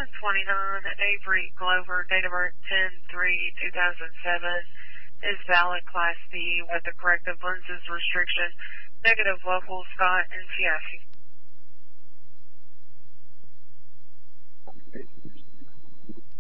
129 Avery Glover, date of birth 10/3/2007, is valid Class B with the corrective lenses restriction. Negative local, Scott and Fiaschi.